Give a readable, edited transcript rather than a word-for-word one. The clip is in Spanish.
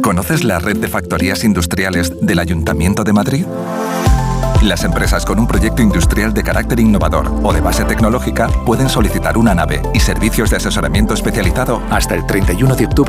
¿Conoces la red de factorías industriales del Ayuntamiento de Madrid? Las empresas con un proyecto industrial de carácter innovador o de base tecnológica pueden solicitar una nave y servicios de asesoramiento especializado hasta el 31 de octubre